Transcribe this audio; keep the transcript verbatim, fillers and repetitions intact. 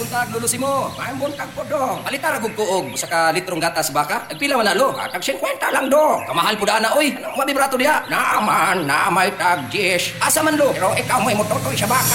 buntag, lulusi mo. Maayong buntag po, do. Palita ra gug kuog sa ka litrong gatas baka. Nagpila man na, lo. Ah, tag fifty lang, do. Kamahal po daan na, oy. Ano mabibrato diha? Naman, na may tag dish. Asa man, lo. Pero ikaw mo'y mototoy sa baka.